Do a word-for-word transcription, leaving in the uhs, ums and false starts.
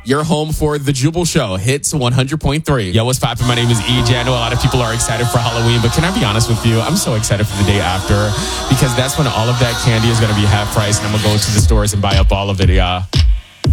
Your home for The Jubal Show, Hits one hundred point three. Yo, what's poppin'? My name is E J. I know a lot of people are excited for Halloween, but can I be honest with you? I'm so excited for the day after because that's when all of that candy is going to be half price and I'm going to go to the stores and buy up all of it, yeah.